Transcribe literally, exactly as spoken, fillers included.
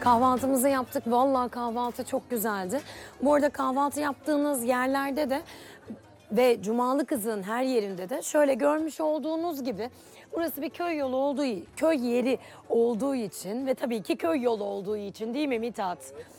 Kahvaltımızı yaptık. Vallahi kahvaltı çok güzeldi. Bu arada kahvaltı yaptığınız yerlerde de ve Cumalı Kızı'nın her yerinde de şöyle görmüş olduğunuz gibi burası bir köy yolu olduğu, köy yeri olduğu için ve tabii ki köy yolu olduğu için, değil mi Mithat?